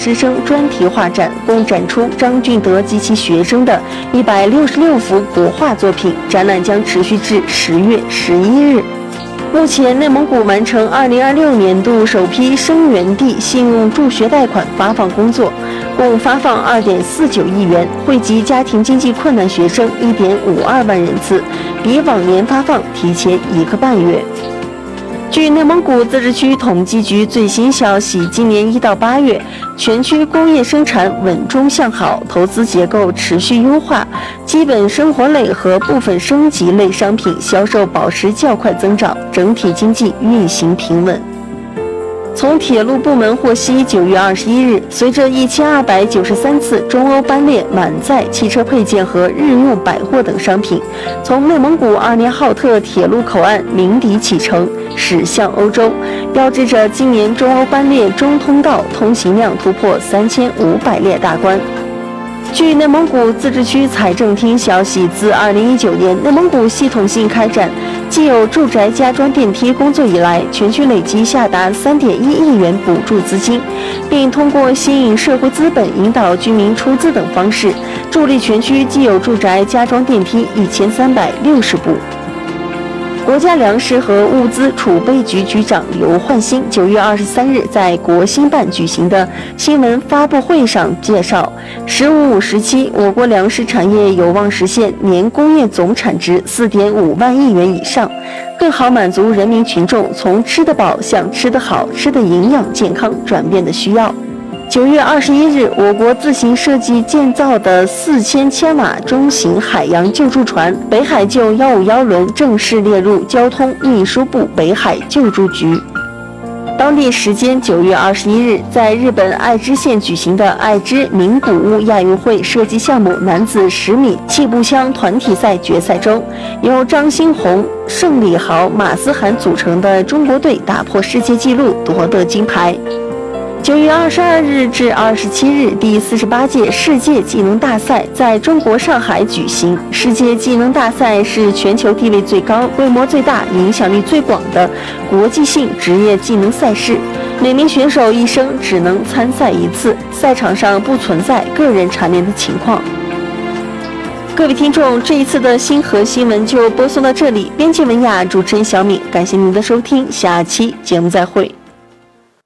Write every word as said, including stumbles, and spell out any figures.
之声专题画展，共展出张俊德及其学生的一百六十六幅国画作品，展览将持续至十月十一日。目前，内蒙古完成二零二六年度首批生源地信用助学贷款发放工作，共发放二点四九亿元，惠及家庭经济困难学生一点五二万人次，比往年发放提前一个半月。据内蒙古自治区统计局最新消息，今年一到八月，全区工业生产稳中向好，投资结构持续优化，基本生活类和部分升级类商品销售保持较快增长，整体经济运行平稳。从铁路部门获悉，九月二十一日，随着一千二百九十三次中欧班列满载汽车配件和日用百货等商品，从内蒙古阿联浩特铁路口岸鸣笛启程，驶向欧洲，标志着今年中欧班列中通道通行量突破三千五百列大关。据内蒙古自治区财政厅消息，自二零一九年内蒙古系统性开展既有住宅加装电梯工作以来，全区累计下达三点一亿元补助资金，并通过吸引社会资本、引导居民出资等方式，助力全区既有住宅加装电梯一千三百六十部。国家粮食和物资储备局局长刘焕新九月二十三日在国新办举行的新闻发布会上介绍，十五五时期，我国粮食产业有望实现年工业总产值四点五万亿元以上，更好满足人民群众从吃得饱向吃得好、吃得营养健康转变的需要。九月二十一日，我国自行设计建造的四千千瓦中型海洋救助船“北海救一五一”轮正式列入交通运输部北海救助局。当地时间九月二十一日，在日本爱知县举行的爱知名古屋亚运会射击项目男子十米气步枪团体赛决赛中，由张新红、盛礼豪、马思涵组成的中国队打破世界纪录，夺得金牌。九月二十二日至二十七日，第四十八届世界技能大赛在中国上海举行。世界技能大赛是全球地位最高、规模最大、影响力最广的国际性职业技能赛事。每名选手一生只能参赛一次，赛场上不存在个人蝉联的情况。各位听众，这一次的星河新闻就播送到这里。编辑文雅，主持人小敏，感谢您的收听，下期节目再会。